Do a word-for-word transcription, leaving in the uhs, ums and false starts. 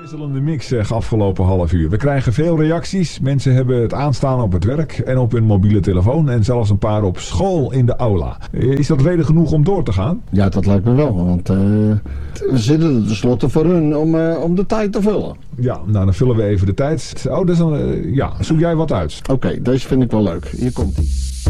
Wisselende mix zeg, afgelopen half uur. We krijgen veel reacties. Mensen hebben het aanstaan op het werk en op hun mobiele telefoon. En zelfs een paar op school in de aula. Is dat reden genoeg om door te gaan? Ja, dat lijkt me wel. Want uh, we zitten er tenslotte voor hun om, uh, om de tijd te vullen. Ja, nou dan vullen we even de tijd. Oh, dat is dan, uh, ja, zoek jij wat uit? Oké, okay, deze vind ik wel leuk. Hier komt ie.